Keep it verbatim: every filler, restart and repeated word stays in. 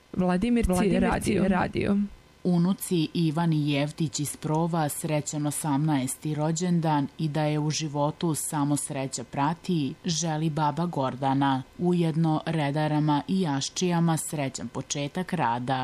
Vladimirci radio. radio. Unuci Ivan i Jevtić iz Prova srećan osamnaesti rođendan i da je u životu samo sreća prati, želi baba Gordana. Ujedno redarama i jaščijama srećan početak rada.